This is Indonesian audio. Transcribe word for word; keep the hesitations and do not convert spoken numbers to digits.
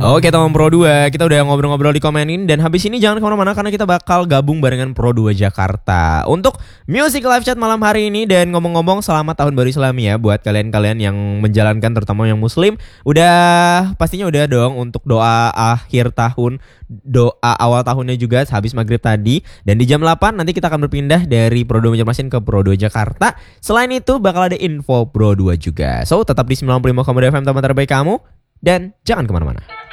Oke teman Pro dua, kita udah ngobrol-ngobrol di komenin. Dan habis ini jangan kemana-mana karena kita bakal gabung barengan Pro dua Jakarta untuk Music Live Chat malam hari ini. Dan ngomong-ngomong selamat tahun baru Islam ya buat kalian-kalian yang menjalankan, terutama yang muslim. Udah pastinya udah dong untuk doa akhir tahun, doa awal tahunnya juga habis maghrib tadi. Dan di jam delapan nanti kita akan berpindah dari Pro dua Banjarmasin ke Pro dua Jakarta. Selain itu bakal ada info Pro dua juga. So tetap di sembilan puluh lima koma dua F M teman terbaik kamu. Dan jangan kemana-mana.